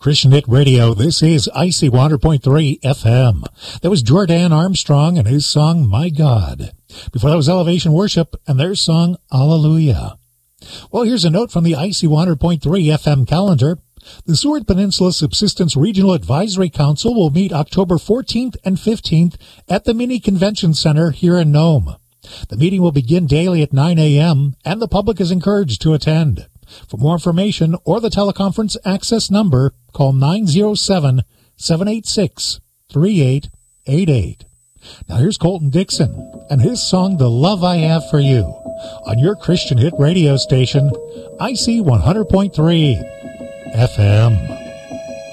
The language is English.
Christian Hit Radio. This is IC 100.3 FM. That was Jordan Armstrong and his song, My God. Before that was Elevation Worship and their song, Hallelujah. Well, here's a note from the IC 100.3 FM calendar. The Seward Peninsula Subsistence Regional Advisory Council will meet October 14th and 15th at the Mini Convention Center here in Nome. The meeting will begin daily at 9 a.m., and the public is encouraged to attend. For more information or the teleconference access number, call 907-786-3888. Now here's Colton Dixon and his song, The Love I Have for You, on your Christian Hit radio station, IC 100.3 FM.